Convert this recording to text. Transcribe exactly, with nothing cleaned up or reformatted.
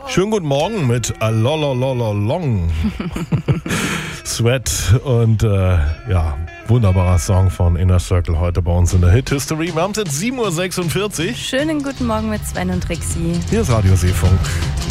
Schönen guten Morgen mit Alololololong. Sweat und äh, ja, wunderbarer Song von Inner Circle heute bei uns in der Hit History. Wir haben es jetzt sieben Uhr sechsundvierzig. Schönen guten Morgen mit Sven und Trixie. Hier ist Radio Seefunk.